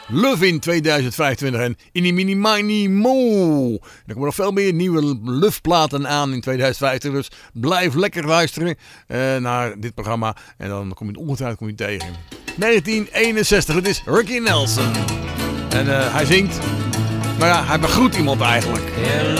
Love in 2025 en Inni Mini Mini Mo. Er komen nog veel meer nieuwe Love-platen aan in 2050. Dus blijf lekker luisteren naar dit programma. En dan kom je het ongetwijfeld tegen. 1961, het is Ricky Nelson. En hij zingt. Nou ja, hij begroet iemand eigenlijk.